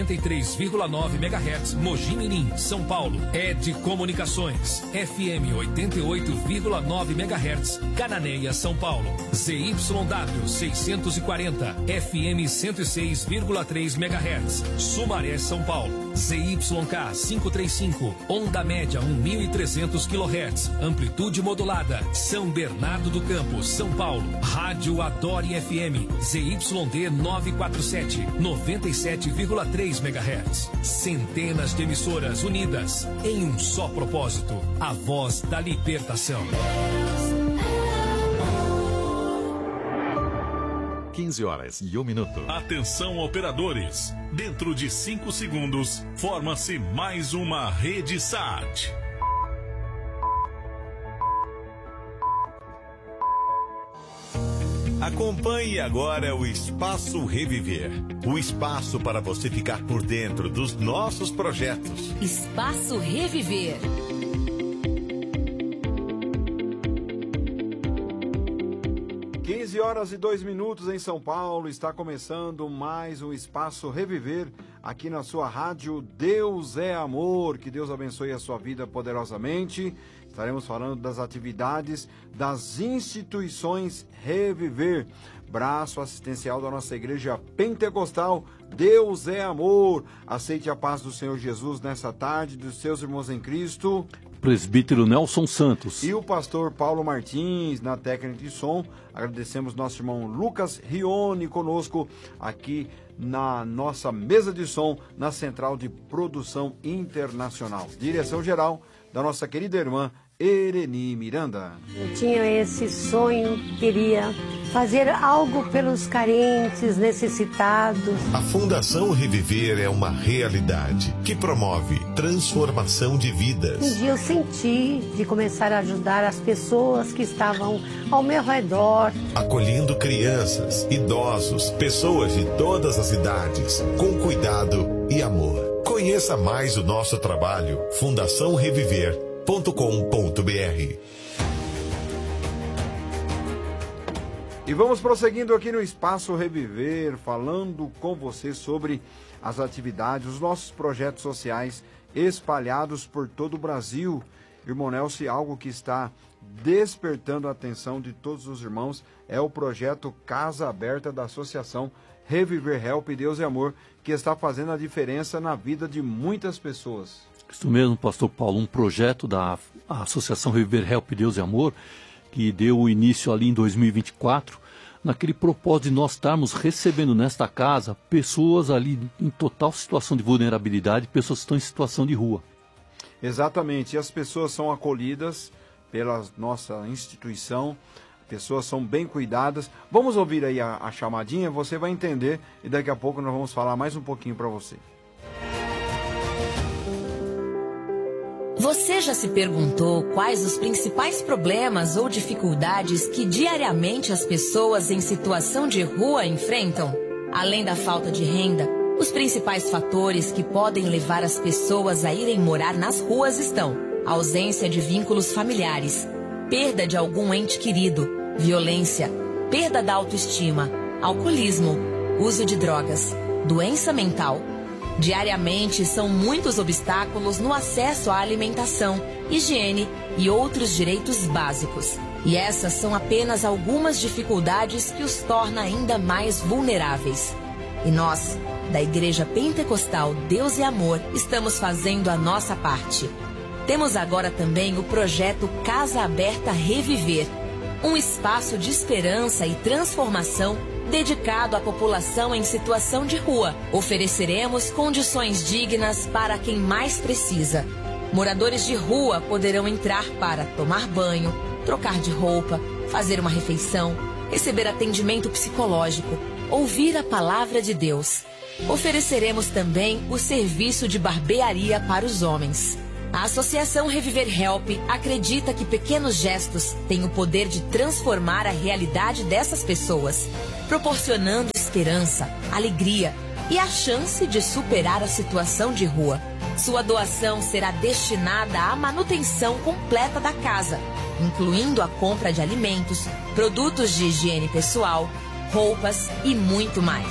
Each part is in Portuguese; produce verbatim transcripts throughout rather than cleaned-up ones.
noventa e três vírgula nove megahertz, Mogi Mirim, São Paulo. Ed Comunicações, F M oitenta e oito vírgula nove megahertz, Cananéia, São Paulo. Z Y W seiscentos e quarenta, F M cento e seis vírgula três megahertz, Sumaré, São Paulo. Z Y K quinhentos e trinta e cinco, onda média mil e trezentos quilohertz, amplitude modulada, São Bernardo do Campo, São Paulo. Rádio Adore F M, Z Y D novecentos e quarenta e sete, noventa e sete vírgula três megahertz. Centenas de emissoras unidas em um só propósito, a voz da libertação. quinze horas e um minuto. Atenção, operadores. Dentro de cinco segundos, forma-se mais uma rede Sat. Acompanhe agora o Espaço Reviver. O espaço para você ficar por dentro dos nossos projetos. Espaço Reviver. quinze horas e dois minutos em São Paulo, está começando mais um Espaço Reviver aqui na sua rádio Deus é Amor. Que Deus abençoe a sua vida poderosamente. Estaremos falando das atividades das instituições Reviver, braço assistencial da nossa igreja pentecostal. Deus é Amor. Aceite a paz do Senhor Jesus nessa tarde, dos seus irmãos em Cristo. Presbítero Nelson Santos. E o pastor Paulo Martins, na técnica de som. Agradecemos nosso irmão Lucas Rione conosco aqui na nossa mesa de som, na Central de Produção Internacional. Direção geral da nossa querida irmã Ereni Miranda. Eu tinha esse sonho, queria fazer algo pelos carentes, necessitados. A Fundação Reviver é uma realidade que promove transformação de vidas. Um dia eu senti de começar a ajudar as pessoas que estavam ao meu redor. Acolhendo crianças, idosos, pessoas de todas as idades, com cuidado e amor. Conheça mais o nosso trabalho, fundação reviver ponto com ponto b r. E vamos prosseguindo aqui no Espaço Reviver, falando com você sobre as atividades, os nossos projetos sociais espalhados por todo o Brasil. Irmão Nelson, algo que está despertando a atenção de todos os irmãos é o projeto Casa Aberta da Associação Reviver Help Deus e Amor, que está fazendo a diferença na vida de muitas pessoas. Isso mesmo, pastor Paulo, um projeto da Associação Reviver Help Deus e Amor, que deu início ali em dois mil e vinte e quatro, naquele propósito de nós estarmos recebendo nesta casa pessoas ali em total situação de vulnerabilidade, pessoas que estão em situação de rua. Exatamente, e as pessoas são acolhidas pela nossa instituição, pessoas são bem cuidadas. Vamos ouvir aí a, a chamadinha, você vai entender e daqui a pouco nós vamos falar mais um pouquinho para você. Você já se perguntou quais os principais problemas ou dificuldades que diariamente as pessoas em situação de rua enfrentam? Além da falta de renda, os principais fatores que podem levar as pessoas a irem morar nas ruas estão: ausência de vínculos familiares, perda de algum ente querido, violência, perda da autoestima, alcoolismo, uso de drogas, doença mental. Diariamente, são muitos obstáculos no acesso à alimentação, higiene e outros direitos básicos. E essas são apenas algumas dificuldades que os torna ainda mais vulneráveis. E nós, da Igreja Pentecostal Deus e Amor, estamos fazendo a nossa parte. Temos agora também o projeto Casa Aberta Reviver, um espaço de esperança e transformação dedicado à população em situação de rua. Ofereceremos condições dignas para quem mais precisa. Moradores de rua poderão entrar para tomar banho, trocar de roupa, fazer uma refeição, receber atendimento psicológico, ouvir a palavra de Deus. Ofereceremos também o serviço de barbearia para os homens. A Associação Reviver Help acredita que pequenos gestos têm o poder de transformar a realidade dessas pessoas, proporcionando esperança, alegria e a chance de superar a situação de rua. Sua doação será destinada à manutenção completa da casa, incluindo a compra de alimentos, produtos de higiene pessoal, roupas e muito mais.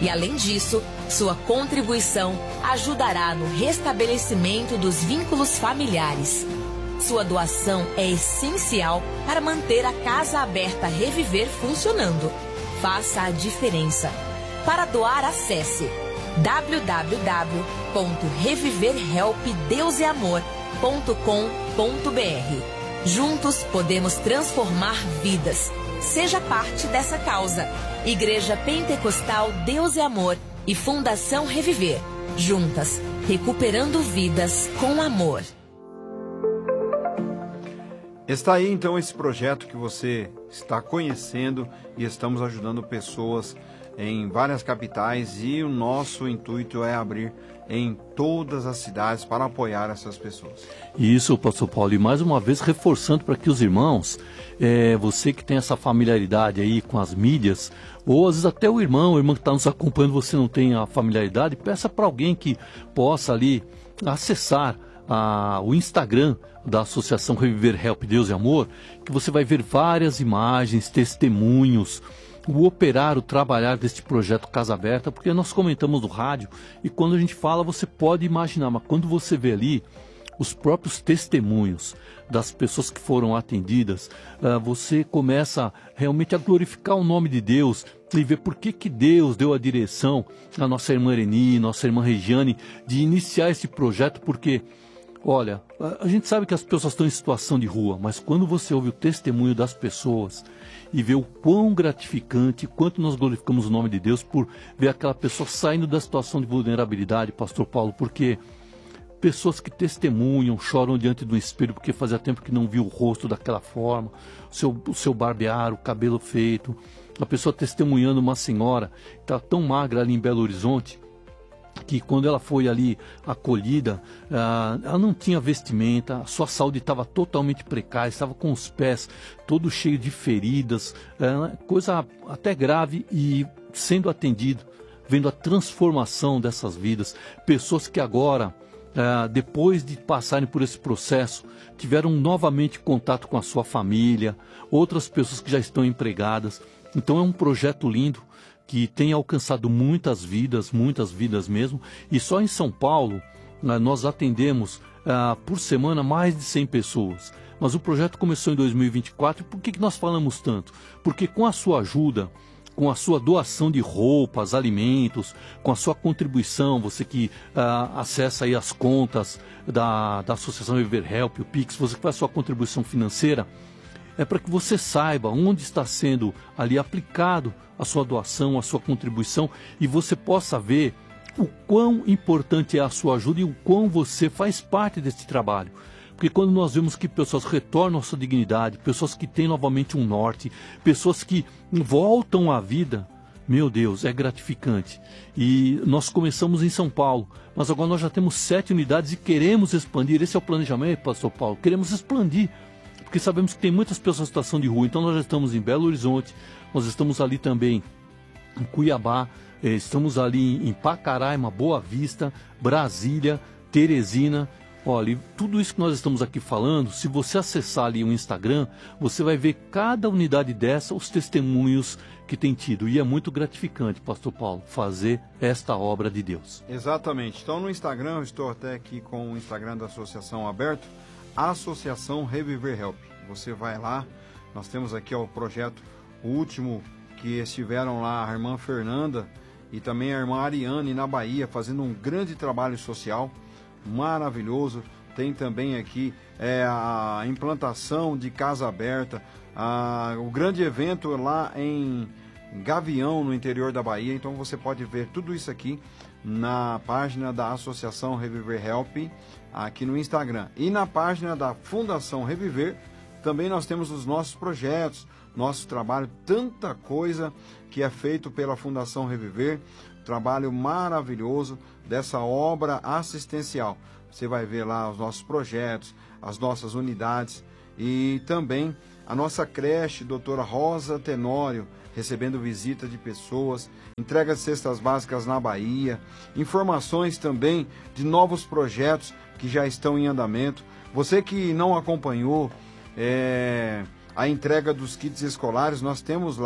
E além disso, sua contribuição ajudará no restabelecimento dos vínculos familiares. Sua doação é essencial para manter a Casa Aberta Reviver funcionando. Faça a diferença. Para doar, acesse w w w ponto reviver help deus e amor ponto com ponto b r. Juntos podemos transformar vidas. Seja parte dessa causa. Igreja Pentecostal Deus e Amor e Fundação Reviver. Juntas, recuperando vidas com amor. Está aí então esse projeto que você está conhecendo e estamos ajudando pessoas em várias capitais e o nosso intuito é abrir em todas as cidades para apoiar essas pessoas. Isso, pastor Paulo, e mais uma vez reforçando para que os irmãos, é, você que tem essa familiaridade aí com as mídias, ou às vezes até o irmão, o irmão que está nos acompanhando, você não tem a familiaridade, peça para alguém que possa ali acessar a, o Instagram da Associação Reviver Help Deus e Amor, que você vai ver várias imagens, testemunhos, o operar, o trabalhar deste projeto Casa Aberta, porque nós comentamos no rádio e quando a gente fala você pode imaginar, mas quando você vê ali os próprios testemunhos das pessoas que foram atendidas, uh, você começa realmente a glorificar o nome de Deus e ver por que que Deus deu a direção à nossa irmã Eni, nossa irmã Regiane, de iniciar esse projeto, porque olha, a gente sabe que as pessoas estão em situação de rua, mas quando você ouve o testemunho das pessoas e vê o quão gratificante, quanto nós glorificamos o nome de Deus por ver aquela pessoa saindo da situação de vulnerabilidade, pastor Paulo, porque pessoas que testemunham, choram diante do espelho porque fazia tempo que não viu o rosto daquela forma, o seu, o seu barbear, o cabelo feito, a pessoa testemunhando uma senhora que está tão magra ali em Belo Horizonte, que quando ela foi ali acolhida, ah, ela não tinha vestimenta, a sua saúde estava totalmente precária, estava com os pés todos cheios de feridas, ah, coisa até grave, e sendo atendido, vendo a transformação dessas vidas, pessoas que agora, ah, depois de passarem por esse processo, tiveram novamente contato com a sua família, outras pessoas que já estão empregadas. Então é um projeto lindo, que tem alcançado muitas vidas, muitas vidas mesmo, e só em São Paulo nós atendemos uh, por semana mais de cem pessoas. Mas o projeto começou em dois mil e vinte e quatro, e por que que nós falamos tanto? Porque com a sua ajuda, com a sua doação de roupas, alimentos, com a sua contribuição, você que uh, acessa aí as contas da, da Associação Reviver Help, o Pix, você que faz a sua contribuição financeira, é para que você saiba onde está sendo ali aplicado a sua doação, a sua contribuição, e você possa ver o quão importante é a sua ajuda e o quão você faz parte desse trabalho. Porque quando nós vemos que pessoas retornam à sua dignidade, pessoas que têm novamente um norte, pessoas que voltam à vida, meu Deus, é gratificante. E nós começamos em São Paulo, mas agora nós já temos sete unidades e queremos expandir. Esse é o planejamento, pastor Paulo, queremos expandir. Porque sabemos que tem muitas pessoas em situação de rua, então nós já estamos em Belo Horizonte, nós estamos ali também em Cuiabá, estamos ali em Pacaraima, Boa Vista, Brasília, Teresina. Olha, tudo isso que nós estamos aqui falando, se você acessar ali o Instagram, você vai ver cada unidade dessa, os testemunhos que tem tido. E é muito gratificante, pastor Paulo, fazer esta obra de Deus. Exatamente. Então no Instagram, eu estou até aqui com o Instagram da associação aberto, Associação Reviver Help. Você vai lá, nós temos aqui ó, o projeto, o último que estiveram lá, a irmã Fernanda e também a irmã Ariane na Bahia, fazendo um grande trabalho social, maravilhoso. Tem também aqui é, a implantação de Casa Aberta, a, o grande evento lá em Gavião, no interior da Bahia. Então você pode ver tudo isso aqui na página da Associação Reviver Help, aqui no Instagram. E na página da Fundação Reviver, também nós temos os nossos projetos, nosso trabalho, tanta coisa que é feito pela Fundação Reviver, trabalho maravilhoso dessa obra assistencial. Você vai ver lá os nossos projetos, as nossas unidades e também a nossa creche, doutora Rosa Tenório, recebendo visita de pessoas, entrega de cestas básicas na Bahia, informações também de novos projetos que já estão em andamento. Você que não acompanhou é, a entrega dos kits escolares, nós temos lá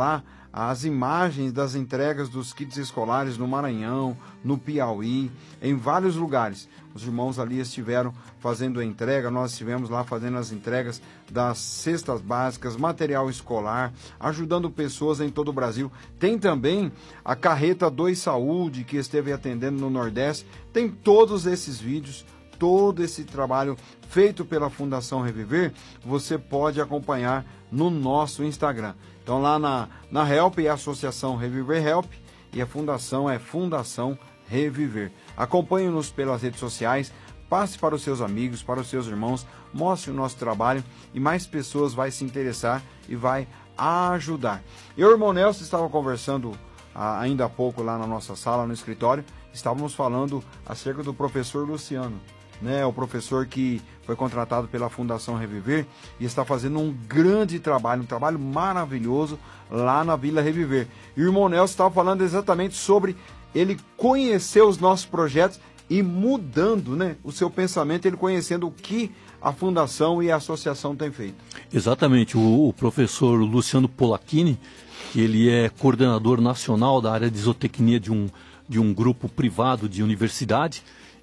as imagens das entregas dos kits escolares no Maranhão, no Piauí, em vários lugares. Os irmãos ali estiveram fazendo a entrega, nós estivemos lá fazendo as entregas das cestas básicas, material escolar, ajudando pessoas em todo o Brasil. Tem também a Carreta dois Saúde, que esteve atendendo no Nordeste. Tem todos esses vídeos, todo esse trabalho feito pela Fundação Reviver, você pode acompanhar no nosso Instagram. Então lá na, na Help é a Associação Reviver Help e a Fundação é Fundação Reviver. Acompanhe-nos pelas redes sociais, passe para os seus amigos, para os seus irmãos, mostre o nosso trabalho e mais pessoas vão se interessar e vai ajudar. Eu e o irmão Nelson estava conversando ah, ainda há pouco lá na nossa sala, no escritório, estávamos falando acerca do professor Luciano, né, o professor que foi contratado pela Fundação Reviver e está fazendo um grande trabalho, um trabalho maravilhoso lá na Vila Reviver. E o irmão Nelson estava falando exatamente sobre ele conhecer os nossos projetos e mudando, né, o seu pensamento, ele conhecendo o que a Fundação e a Associação têm feito. Exatamente, o, o professor Luciano Polacchini, que ele é coordenador nacional da área de zootecnia de um, de um grupo privado de universidade,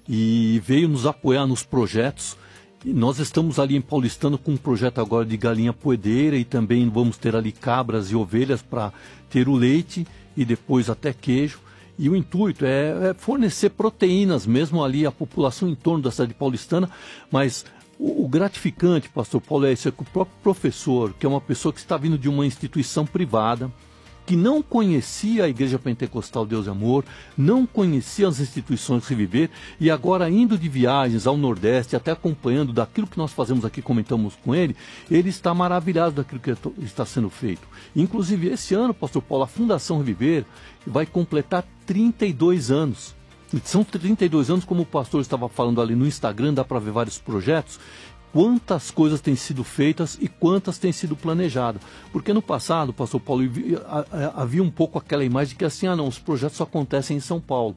e veio nos apoiar nos projetos. E nós estamos ali em Paulistano com um projeto agora de galinha poedeira e também vamos ter ali cabras e ovelhas para ter o leite e depois até queijo. E o intuito é, é fornecer proteínas mesmo ali à população em torno da cidade paulistana, mas o, o gratificante, pastor Paulo, é isso, é que o próprio professor, que é uma pessoa que está vindo de uma instituição privada, que não conhecia a Igreja Pentecostal Deus e Amor, não conhecia as instituições Reviver, e agora indo de viagens ao Nordeste, até acompanhando daquilo que nós fazemos aqui, comentamos com ele, ele está maravilhado daquilo que está sendo feito. Inclusive, esse ano, pastor Paulo, a Fundação Reviver vai completar trinta e dois anos. São trinta e dois anos, como o pastor estava falando ali no Instagram, dá para ver vários projetos. Quantas coisas têm sido feitas e quantas têm sido planejadas. Porque no passado, pastor Paulo, havia um pouco aquela imagem de que assim, ah não, os projetos só acontecem em São Paulo.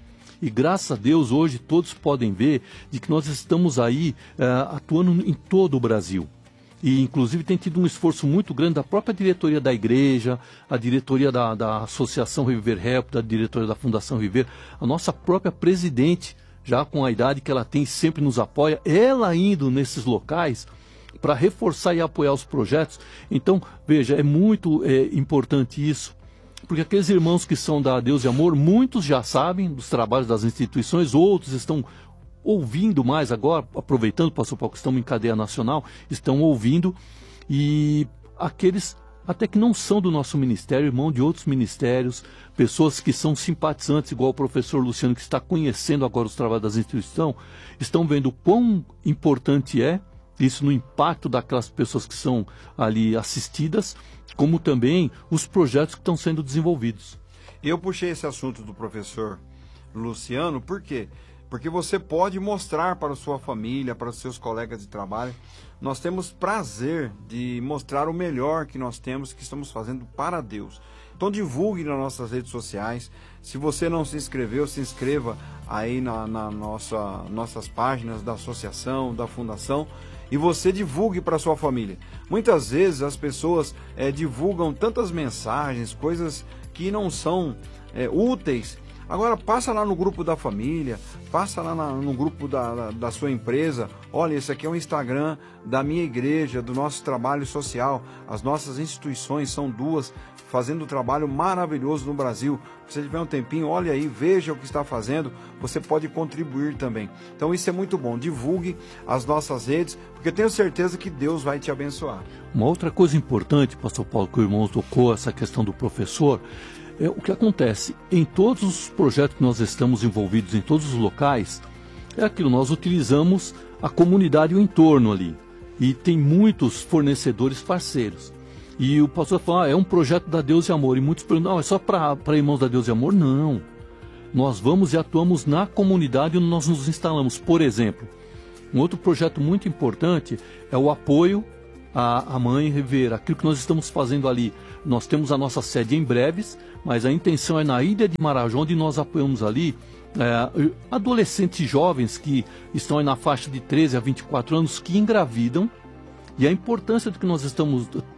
E graças a Deus, hoje todos podem ver de que nós estamos aí uh, atuando em todo o Brasil. E inclusive tem tido um esforço muito grande da própria diretoria da igreja, a diretoria da, da Associação Reviver Help, da diretoria da Fundação Reviver, a nossa própria presidente, já com a idade que ela tem, sempre nos apoia, ela indo nesses locais para reforçar e apoiar os projetos. Então, veja, é muito é, importante isso, porque aqueles irmãos que são da Deus e Amor, muitos já sabem dos trabalhos das instituições, outros estão ouvindo mais agora, aproveitando, pastor Paulo, que estamos em cadeia nacional, estão ouvindo, e aqueles até que não são do nosso ministério, irmão de outros ministérios, pessoas que são simpatizantes, igual o professor Luciano, que está conhecendo agora os trabalhos das instituições, estão vendo o quão importante é isso no impacto daquelas pessoas que são ali assistidas, como também os projetos que estão sendo desenvolvidos. Eu puxei esse assunto do professor Luciano, por quê? Porque você pode mostrar para a sua família, para os seus colegas de trabalho. Nós temos prazer de mostrar o melhor que nós temos, que estamos fazendo para Deus. Então divulgue nas nossas redes sociais. Se você não se inscreveu, se inscreva aí na, na nossa, nossas páginas da associação, da fundação, e você divulgue para a sua família. Muitas vezes as pessoas é, divulgam tantas mensagens, coisas que não são é, úteis. Agora passa lá no grupo da família, passa lá na, no grupo da, da sua empresa. Olha, esse aqui é o Instagram da minha igreja, do nosso trabalho social. As nossas instituições são duas, fazendo um trabalho maravilhoso no Brasil. Se você tiver um tempinho, olha aí, veja o que está fazendo, você pode contribuir também. Então isso é muito bom, divulgue as nossas redes, porque eu tenho certeza que Deus vai te abençoar. Uma outra coisa importante, pastor Paulo, que o irmão tocou, essa questão do professor, é o que acontece em todos os projetos que nós estamos envolvidos, em todos os locais, é aquilo, nós utilizamos a comunidade e o entorno ali, e tem muitos fornecedores parceiros. E o pastor falou, ah, é um projeto da Deus e Amor, e muitos perguntam, não, é só para irmãos da Deus e Amor? Não, nós vamos e atuamos na comunidade onde nós nos instalamos. Por exemplo, um outro projeto muito importante é o apoio à, à Mãe Reviver, aquilo que nós estamos fazendo ali. Nós temos a nossa sede em Breves, mas a intenção é na ilha de Marajó, onde nós apoiamos ali é, adolescentes jovens que estão aí na faixa de treze a vinte e quatro anos, que engravidam, e a importância do que nós estamos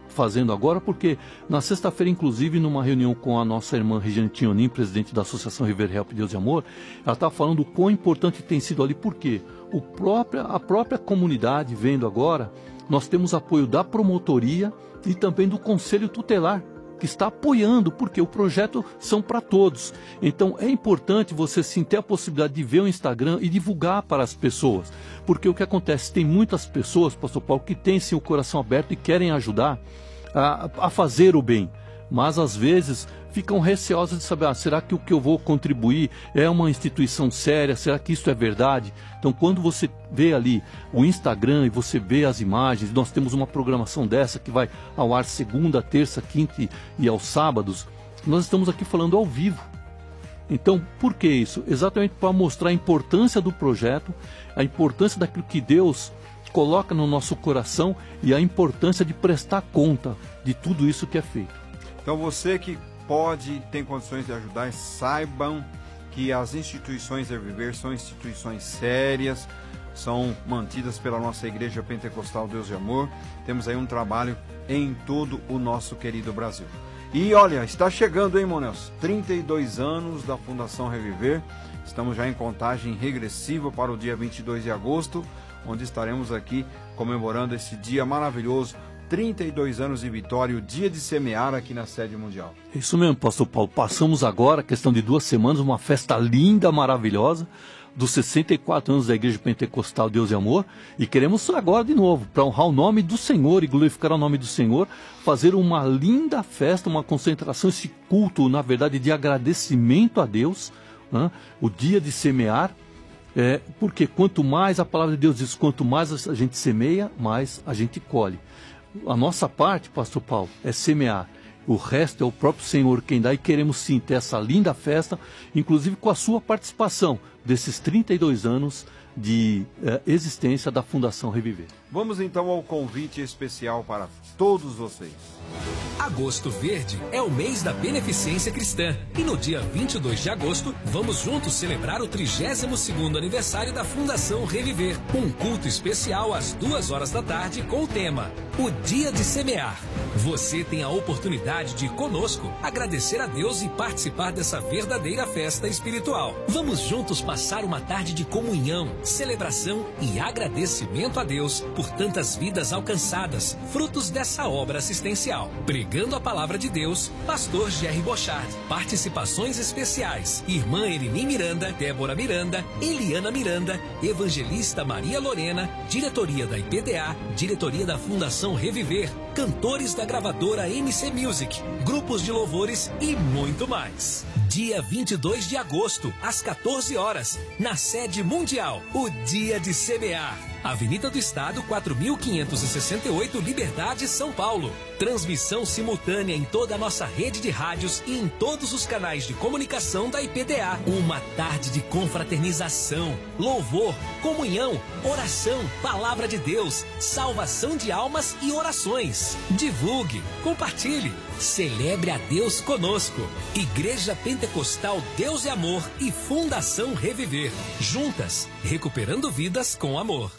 fazendo agora, porque na sexta-feira, inclusive, numa reunião com a nossa irmã Regiane Tionim, presidente da Associação River Help Deus e Amor, ela estava falando o quão importante tem sido ali, porque o próprio, a própria comunidade vendo agora, nós temos apoio da promotoria e também do Conselho Tutelar, que está apoiando, porque o projeto são para todos. Então é importante você sim ter a possibilidade de ver o Instagram e divulgar para as pessoas, porque o que acontece, tem muitas pessoas, pastor Paulo, que têm sim o coração aberto e querem ajudar a, a fazer o bem, mas às vezes ficam receosas de saber, ah, será que o que eu vou contribuir é uma instituição séria? Será que isso é verdade? Então, quando você vê ali o Instagram e você vê as imagens, nós temos uma programação dessa que vai ao ar segunda, terça, quinta e aos sábados, nós estamos aqui falando ao vivo. Então, por que isso? Exatamente para mostrar a importância do projeto, a importância daquilo que Deus coloca no nosso coração e a importância de prestar conta de tudo isso que é feito. Então, você que pode, tem condições de ajudar, saibam que as instituições Reviver são instituições sérias, são mantidas pela nossa Igreja Pentecostal Deus de Amor. Temos aí um trabalho em todo o nosso querido Brasil. E olha, está chegando, hein, Monels? trinta e dois anos da Fundação Reviver. Estamos já em contagem regressiva para o dia vinte e dois de agosto, onde estaremos aqui comemorando esse dia maravilhoso, trinta e dois anos de vitória, o dia de semear aqui na sede mundial. Isso mesmo, pastor Paulo. Passamos agora, questão de duas semanas, uma festa linda, maravilhosa, dos sessenta e quatro anos da Igreja Pentecostal Deus e Amor, e queremos agora de novo, para honrar o nome do Senhor e glorificar o nome do Senhor, fazer uma linda festa, uma concentração, esse culto, na verdade, de agradecimento a Deus, né? O dia de semear, é, porque quanto mais a palavra de Deus diz, quanto mais a gente semeia, mais a gente colhe. A nossa parte, pastor Paulo, é semear. O resto é o próprio Senhor quem dá, e queremos sim ter essa linda festa, inclusive com a sua participação desses trinta e dois anos de eh, existência da Fundação Reviver. Vamos então ao convite especial para todos vocês. Agosto Verde é o mês da beneficência cristã e no dia vinte e dois de agosto vamos juntos celebrar o trigésimo segundo aniversário da Fundação Reviver. Um culto especial às duas horas da tarde com o tema O Dia de Semear. Você tem a oportunidade de ir conosco, agradecer a Deus e participar dessa verdadeira festa espiritual. Vamos juntos passar uma tarde de comunhão, celebração e agradecimento a Deus por tantas vidas alcançadas, frutos dessa obra assistencial. Pregando a palavra de Deus, pastor Jerry Bochard. Participações especiais, irmã Elini Miranda, Débora Miranda, Eliana Miranda, evangelista Maria Lorena, diretoria da I P D A, diretoria da Fundação Reviver, cantores da gravadora M C Music, grupos de louvores e muito mais. Dia vinte e dois de agosto, às quatorze horas, na sede mundial, o Dia de Semear. Avenida do Estado, quatro mil quinhentos e sessenta e oito, Liberdade, São Paulo. Transmissão simultânea em toda a nossa rede de rádios e em todos os canais de comunicação da I P D A. Uma tarde de confraternização, louvor, comunhão, oração, palavra de Deus, salvação de almas e orações. Divulgue, compartilhe, celebre a Deus conosco. Igreja Pentecostal Deus e Amor e Fundação Reviver. Juntas, recuperando vidas com amor.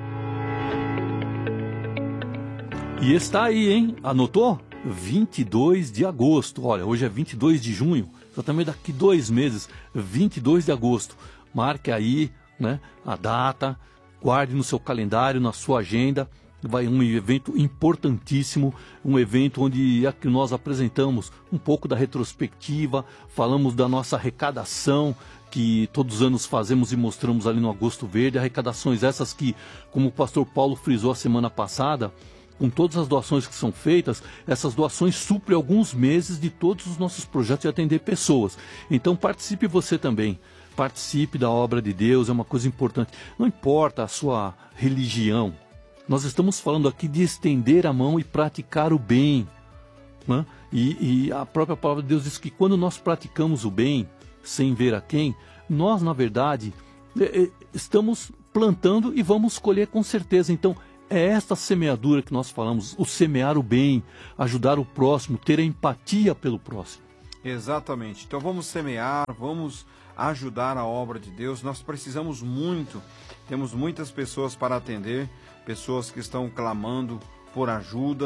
E está aí, hein? Anotou? vinte e dois de agosto. Olha, hoje é vinte e dois de junho. Exatamente daqui dois meses. vinte e dois de agosto. Marque aí, né, a data. Guarde no seu calendário, na sua agenda. Vai um evento importantíssimo. Um evento onde aqui nós apresentamos um pouco da retrospectiva. Falamos da nossa arrecadação, que todos os anos fazemos e mostramos ali no Agosto Verde. Arrecadações essas que, como o pastor Paulo frisou a semana passada, com todas as doações que são feitas, essas doações suprem alguns meses de todos os nossos projetos de atender pessoas. Então participe você também, participe da obra de Deus, é uma coisa importante. Não importa a sua religião, nós estamos falando aqui de estender a mão e praticar o bem, né? E, e a própria palavra de Deus diz que quando nós praticamos o bem, sem ver a quem, nós na verdade estamos plantando e vamos colher com certeza. Então é esta semeadura que nós falamos, o semear o bem, ajudar o próximo, ter a empatia pelo próximo. Exatamente. Então vamos semear, vamos ajudar a obra de Deus. Nós precisamos muito, temos muitas pessoas para atender, pessoas que estão clamando por ajuda,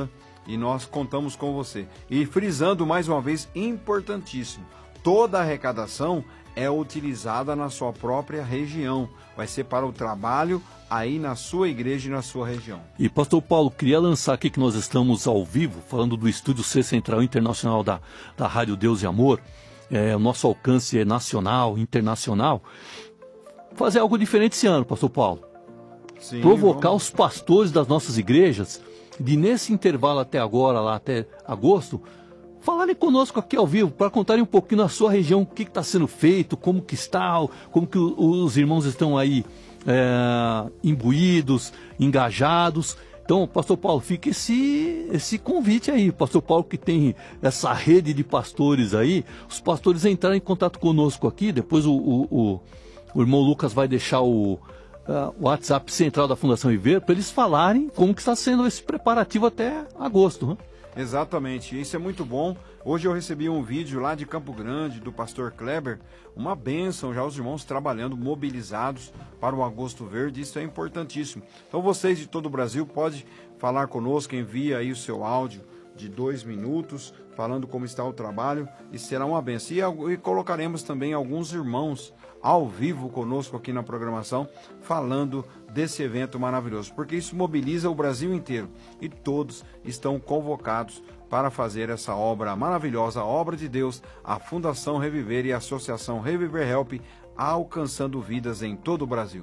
e nós contamos com você. E frisando mais uma vez, importantíssimo, toda a arrecadação é utilizada na sua própria região, vai ser para o trabalho aí na sua igreja e na sua região. E pastor Paulo, queria lançar aqui que nós estamos ao vivo, falando do estúdio C Central Internacional da, da Rádio Deus e Amor, é, o nosso alcance é nacional, internacional, fazer algo diferente esse ano, pastor Paulo. Sim, provocar vamos... os pastores das nossas igrejas, de nesse intervalo até agora, lá até agosto, falarem conosco aqui ao vivo, para contarem um pouquinho na sua região, o que está sendo feito, como que está, como que os irmãos estão aí é, imbuídos, engajados. Então, pastor Paulo, fica esse, esse convite aí, pastor Paulo, que tem essa rede de pastores aí, os pastores entrarem em contato conosco aqui, depois o, o, o, o irmão Lucas vai deixar o, uh, o WhatsApp central da Fundação Viver, para eles falarem como que está sendo esse preparativo até agosto, né? Exatamente, isso é muito bom. Hoje eu recebi um vídeo lá de Campo Grande, do pastor Kleber, uma bênção, já os irmãos trabalhando, mobilizados para o Agosto Verde, isso é importantíssimo. Então vocês de todo o Brasil podem falar conosco, envia aí o seu áudio de dois minutos, falando como está o trabalho, e será uma bênção. E, e colocaremos também alguns irmãos ao vivo conosco aqui na programação, falando desse evento maravilhoso, porque isso mobiliza o Brasil inteiro e todos estão convocados para fazer essa obra maravilhosa, a obra de Deus, a Fundação Reviver e a Associação Reviver Help, alcançando vidas em todo o Brasil.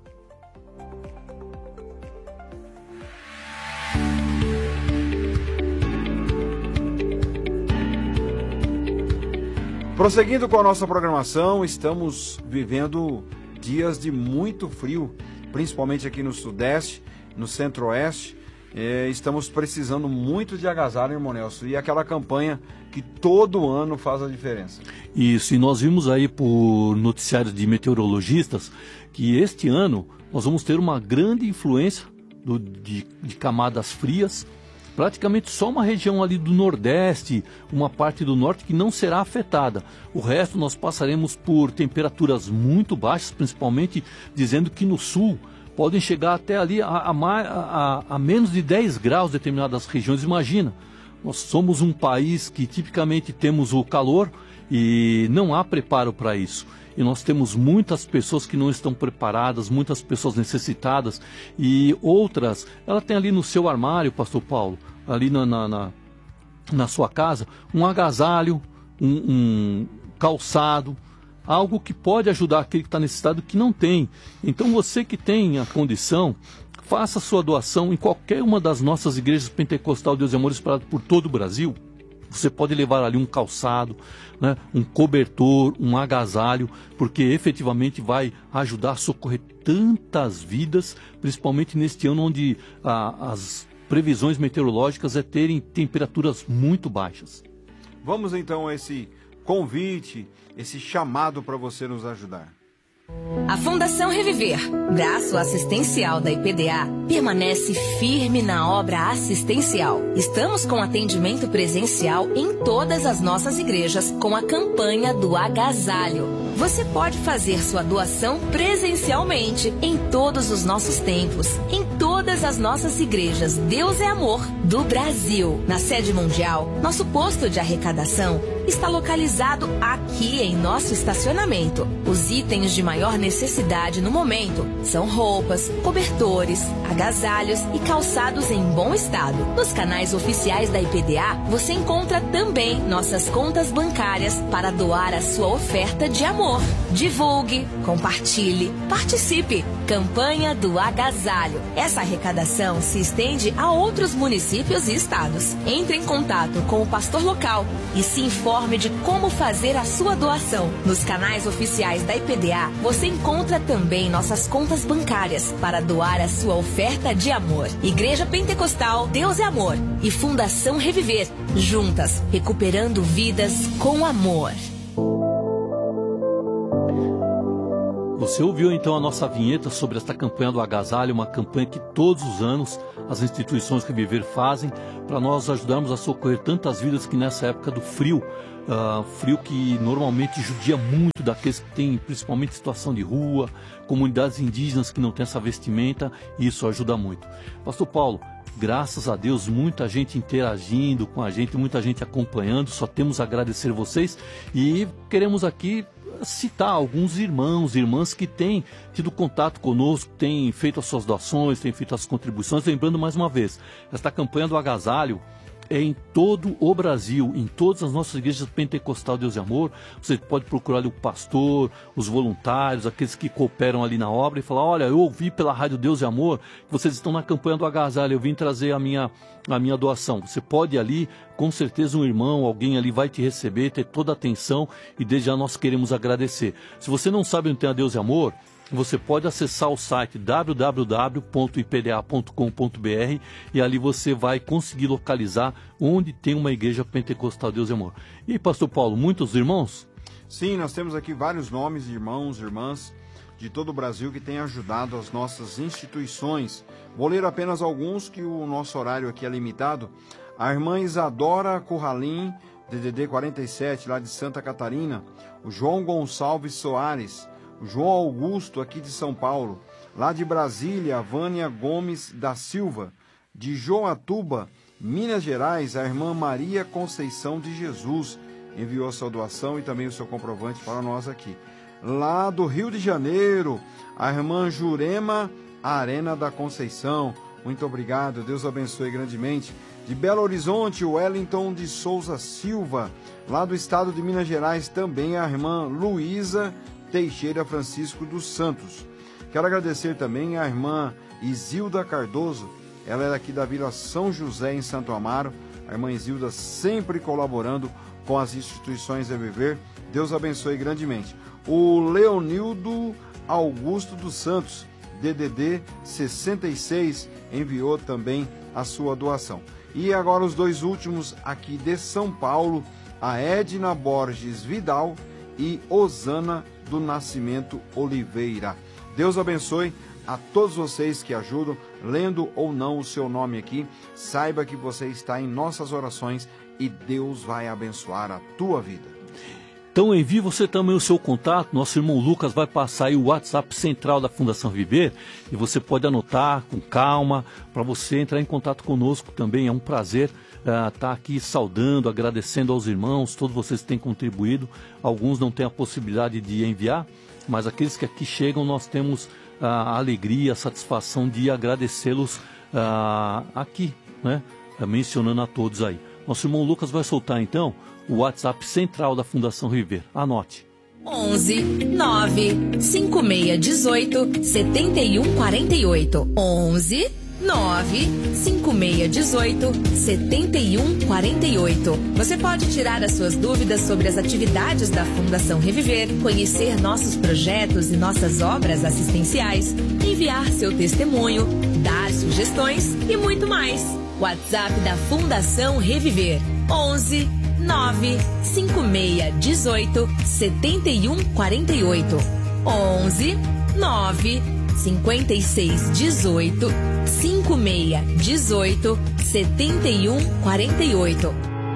Prosseguindo com a nossa programação, estamos vivendo dias de muito frio, principalmente aqui no Sudeste, no Centro-Oeste. É, estamos precisando muito de agasalho, irmão Nelson, e aquela campanha que todo ano faz a diferença. Isso, e nós vimos aí por noticiários de meteorologistas que este ano nós vamos ter uma grande influência do, de, de camadas frias. Praticamente só uma região ali do Nordeste, uma parte do Norte que não será afetada. O resto nós passaremos por temperaturas muito baixas, principalmente dizendo que no Sul podem chegar até ali a, a, a, a menos de dez graus em determinadas regiões. Imagina, nós somos um país que tipicamente temos o calor e não há preparo para isso. E nós temos muitas pessoas que não estão preparadas, muitas pessoas necessitadas e outras, ela tem ali no seu armário, pastor Paulo, ali na, na, na, na sua casa, um agasalho, um, um calçado, algo que pode ajudar aquele que está necessitado que não tem. Então você que tem a condição, faça a sua doação em qualquer uma das nossas igrejas pentecostal Deus e Amor espalhado por todo o Brasil. Você pode levar ali um calçado, né, um cobertor, um agasalho, porque efetivamente vai ajudar a socorrer tantas vidas, principalmente neste ano onde ah, as previsões meteorológicas é terem temperaturas muito baixas. Vamos então a esse convite, esse chamado para você nos ajudar. A Fundação Reviver, braço assistencial da I P D A, permanece firme na obra assistencial. Estamos com atendimento presencial em todas as nossas igrejas com a campanha do agasalho. Você pode fazer sua doação presencialmente em todos os nossos templos, em todas as nossas igrejas Deus é Amor do Brasil. Na sede mundial, nosso posto de arrecadação está localizado aqui em nosso estacionamento. Os itens de maior necessidade no momento são roupas, cobertores, agasalhos e calçados em bom estado. Nos canais oficiais da I P D A, você encontra também nossas contas bancárias para doar a sua oferta de amor. Divulgue, compartilhe, participe. Campanha do Agasalho. Essa arrecadação se estende a outros municípios e estados. Entre em contato com o pastor local e se informe de como fazer a sua doação. Nos canais oficiais da I P D A, você encontra também nossas contas bancárias para doar a sua oferta de amor. Igreja Pentecostal Deus é Amor e Fundação Reviver, juntas, recuperando vidas com amor. Você ouviu então a nossa vinheta sobre esta campanha do agasalho, uma campanha que todos os anos as instituições Reviver fazem para nós ajudarmos a socorrer tantas vidas que nessa época do frio, uh, frio que normalmente judia muito daqueles que têm principalmente situação de rua, comunidades indígenas que não têm essa vestimenta, e isso ajuda muito. Pastor Paulo, Graças a Deus, muita gente interagindo com a gente, muita gente acompanhando, só temos a agradecer vocês e queremos aqui citar alguns irmãos, irmãs que têm tido contato conosco, têm feito as suas doações, têm feito as contribuições. Lembrando mais uma vez, esta campanha do agasalho é em todo o Brasil, em todas as nossas igrejas pentecostal Deus e Amor. Você pode procurar ali o pastor, os voluntários, aqueles que cooperam ali na obra e falar: olha, eu ouvi pela Rádio Deus e Amor que vocês estão na campanha do agasalho, eu vim trazer a minha, a minha doação. Você pode ir ali, com certeza um irmão, alguém ali vai te receber, ter toda a atenção, e desde já nós queremos agradecer. Se você não sabe onde tem a Deus e Amor, você pode acessar o site w w w ponto i p d a ponto com ponto b r e ali você vai conseguir localizar onde tem uma igreja pentecostal Deus e Amor. E pastor Paulo, muitos irmãos? Sim, nós temos aqui vários nomes de irmãos e irmãs de todo o Brasil que têm ajudado as nossas instituições. Vou ler apenas alguns, que o nosso horário aqui é limitado. A irmã Isadora Curralim, D D D quarenta e sete, lá de Santa Catarina. O João Gonçalves Soares. O João Augusto, aqui de São Paulo. Lá de Brasília, a Vânia Gomes da Silva. De Joatuba, Minas Gerais, a irmã Maria Conceição de Jesus enviou a sua doação e também o seu comprovante para nós aqui. Lá do Rio de Janeiro, a irmã Jurema Arena da Conceição. Muito obrigado, Deus abençoe grandemente. De Belo Horizonte, o Wellington de Souza Silva. Lá do estado de Minas Gerais, também a irmã Luísa Teixeira Francisco dos Santos. Quero agradecer também à irmã Isilda Cardoso. Ela é daqui da Vila São José, em Santo Amaro. A irmã Isilda sempre colaborando com as instituições Reviver. Deus abençoe grandemente. O Leonildo Augusto dos Santos, D D D sessenta e seis, enviou também a sua doação. E agora os dois últimos aqui de São Paulo, a Edna Borges Vidal e Osana do Nascimento Oliveira. Deus abençoe a todos vocês que ajudam, lendo ou não o seu nome aqui. Saiba que você está em nossas orações e Deus vai abençoar a tua vida. Então envie você também o seu contato. Nosso irmão Lucas vai passar aí o WhatsApp central da Fundação Viver e você pode anotar com calma para você entrar em contato conosco também. É um prazer estar uh, tá aqui saudando, agradecendo aos irmãos, todos vocês que têm contribuído. Alguns não têm a possibilidade de enviar, mas aqueles que aqui chegam, nós temos uh, a alegria, a satisfação de agradecê-los uh, aqui, né? Uh, mencionando a todos aí. Nosso irmão Lucas vai soltar então o WhatsApp central da Fundação Viver. Anote. onze nove cinco seis um oito sete um quatro oito. onze nove cinco seis um oito sete um quatro oito. Você pode tirar as suas dúvidas sobre as atividades da Fundação Reviver, conhecer nossos projetos e nossas obras assistenciais, enviar seu testemunho, dar sugestões e muito mais. WhatsApp da Fundação Reviver: onze nove cinco seis um oito sete um quatro oito. onze nove cinco seis um oito cinco seis um oito sete um quatro oito.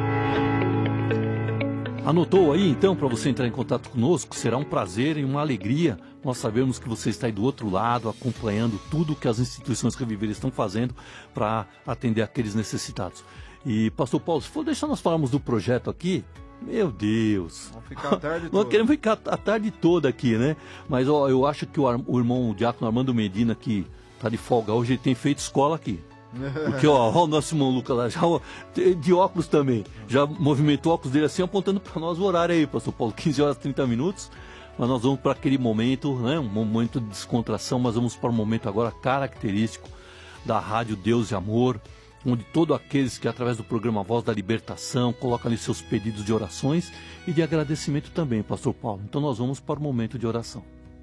Anotou aí então para você entrar em contato conosco? Será um prazer e uma alegria nós sabemos que você está aí do outro lado acompanhando tudo que as instituições Reviver estão fazendo para atender aqueles necessitados. E pastor Paulo, se for deixar nós falarmos do projeto aqui, meu Deus, vamos ficar a tarde toda. Nós queremos ficar a tarde toda aqui, né? Mas ó, eu acho que o, o irmão o diácono Armando Medina, que está de folga hoje, ele tem feito escola aqui. Porque ó, ó, o nosso irmão Lucas lá, já, ó, de óculos também, já movimentou o óculos dele assim, apontando para nós o horário aí, pastor Paulo, quinze horas e trinta minutos. Mas nós vamos para aquele momento, né, um momento de descontração, mas vamos para um momento agora característico da Rádio Deus e Amor, onde todos aqueles que através do programa Voz da Libertação colocam ali seus pedidos de orações e de agradecimento também, pastor Paulo. Então nós vamos para o momento de oração.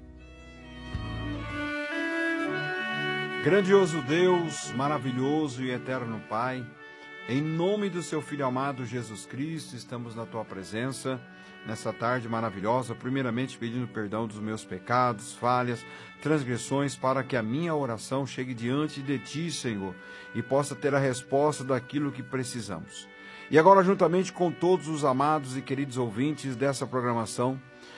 Grandioso Deus, maravilhoso e eterno Pai, em nome do seu Filho amado Jesus Cristo, estamos na tua presença nessa tarde maravilhosa, primeiramente pedindo perdão dos meus pecados, falhas, transgressões, para que a minha oração chegue diante de ti, Senhor, e possa ter a resposta daquilo que precisamos. E agora, juntamente com todos os amados e queridos ouvintes dessa programação,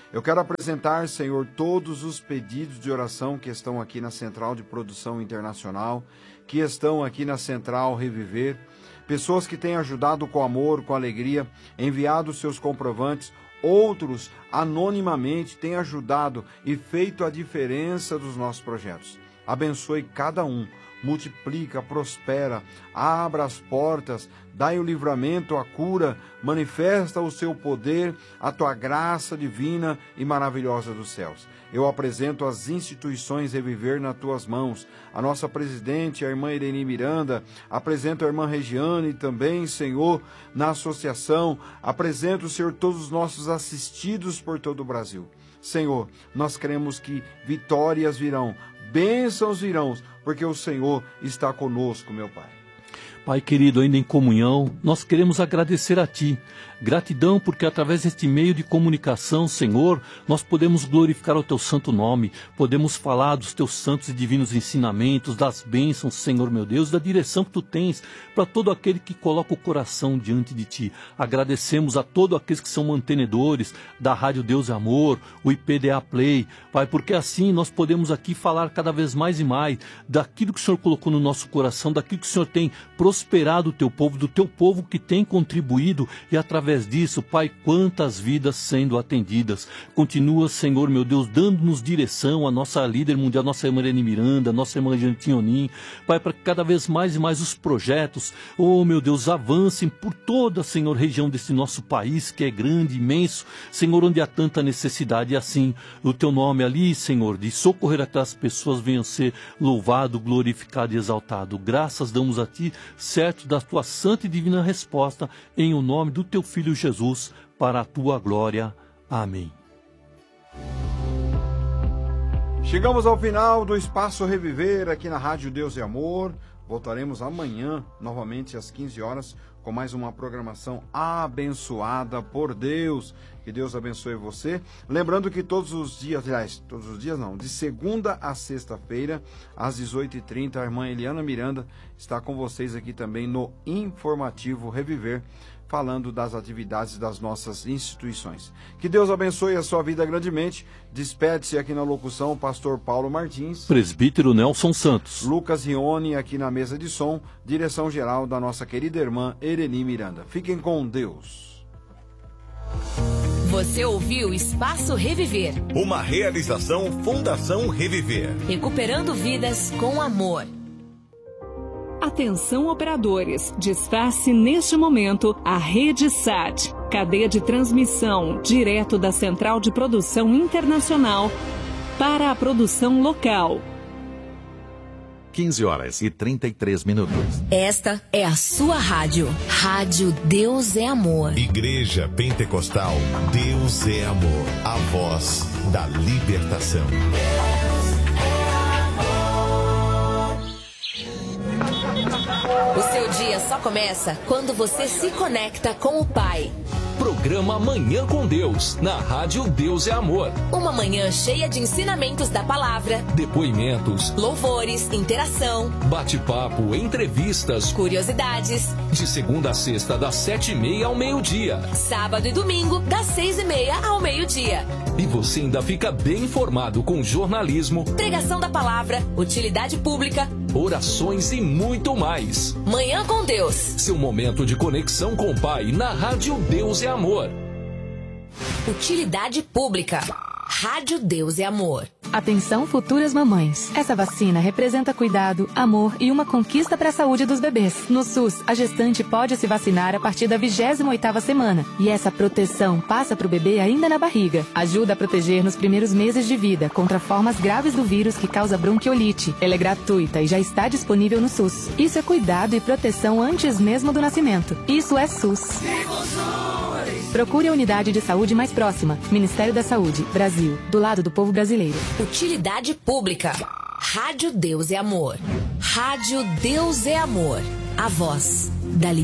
Eu quero apresentar, Senhor, todos os pedidos de oração que estão aqui na Central de Produção Internacional, que estão aqui na Central Reviver, pessoas que têm ajudado com amor, com alegria, enviado seus comprovantes, outros anonimamente têm ajudado e feito a diferença dos nossos projetos. Abençoe cada um, multiplica, prospera, abra as portas, dai o livramento, a cura, manifesta o seu poder, a tua graça divina e maravilhosa dos céus. Eu apresento as instituições Reviver nas tuas mãos, a nossa presidente, a irmã Irene Miranda, apresento a irmã Regiane também, Senhor, na associação, apresento, Senhor, todos os nossos assistidos por todo o Brasil. Senhor, nós cremos que vitórias virão, bênçãos virão, porque o Senhor está conosco, meu Pai. Pai querido, ainda em comunhão, nós queremos agradecer a Ti. Gratidão porque através deste meio de comunicação, Senhor, nós podemos glorificar o Teu santo nome, podemos falar dos Teus santos e divinos ensinamentos, das bênçãos, Senhor meu Deus, da direção que Tu tens para todo aquele que coloca o coração diante de Ti. Agradecemos a todos aqueles que são mantenedores da Rádio Deus é Amor, o I P D A Play, Pai, porque assim nós podemos aqui falar cada vez mais e mais daquilo que o Senhor colocou no nosso coração, daquilo que o Senhor tem prosperado o Teu povo, do Teu povo que tem contribuído e através Através disso, Pai, quantas vidas sendo atendidas. Continua, Senhor, meu Deus, dando-nos direção, a nossa líder mundial, a nossa irmã Irene Miranda, a nossa irmã Jantinhonim, Pai, para que cada vez mais e mais os projetos, oh meu Deus, avancem por toda, Senhor, região desse nosso país, que é grande, imenso, Senhor, onde há tanta necessidade. E assim, o Teu nome ali, Senhor, de socorrer aquelas pessoas, venham ser louvado, glorificado e exaltado. Graças damos a Ti, certo da Tua santa e divina resposta, em o nome do Teu Filho Jesus, para a Tua glória. Amém. Chegamos ao final do Espaço Reviver aqui na Rádio Deus e Amor. Voltaremos amanhã, novamente às quinze horas, com mais uma programação abençoada por Deus. Que Deus abençoe você. Lembrando que todos os dias, aliás, todos os dias não, de segunda a sexta-feira, às dezoito e trinta, a irmã Eliana Miranda está com vocês aqui também no Informativo Reviver, falando das atividades das nossas instituições. Que Deus abençoe a sua vida grandemente. Despede-se aqui na locução o pastor Paulo Martins. Presbítero Nelson Santos. Lucas Rione aqui na mesa de som. Direção geral da nossa querida irmã Ereni Miranda. Fiquem com Deus. Você ouviu Espaço Reviver. Uma realização Fundação Reviver. Recuperando vidas com amor. Atenção operadores, desface neste momento a Rede S A T, cadeia de transmissão direto da Central de Produção Internacional para a produção local. quinze horas e trinta e três minutos. Esta é a sua rádio. Rádio Deus é Amor. Igreja Pentecostal Deus é Amor. A voz da libertação. O seu dia só começa quando você se conecta com o Pai. Programa Manhã com Deus, na Rádio Deus é Amor. Uma manhã cheia de ensinamentos da palavra, depoimentos, louvores, interação, bate-papo, entrevistas, curiosidades. De segunda a sexta, das sete e meia ao meio-dia. Sábado e domingo, das seis e meia ao meio-dia. E você ainda fica bem informado com jornalismo, pregação da palavra, utilidade pública, orações e muito mais. Manhã com Deus. Seu momento de conexão com o Pai na Rádio Deus é Amor. Utilidade pública. Rádio Deus é Amor. Atenção, futuras mamães. Essa vacina representa cuidado, amor e uma conquista para a saúde dos bebês. No SUS, a gestante pode se vacinar a partir da vigésima oitava semana. E essa proteção passa para o bebê ainda na barriga. Ajuda a proteger nos primeiros meses de vida contra formas graves do vírus que causa bronquiolite. Ela é gratuita e já está disponível no SUS. Isso é cuidado e proteção antes mesmo do nascimento. Isso é SUS. Procure a unidade de saúde mais próxima. Ministério da Saúde, Brasil, do lado do povo brasileiro. Utilidade pública. Rádio Deus é Amor. Rádio Deus é Amor. A voz da liberdade.